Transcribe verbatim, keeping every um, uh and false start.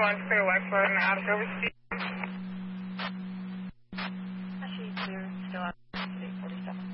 one clear West Road and out of service.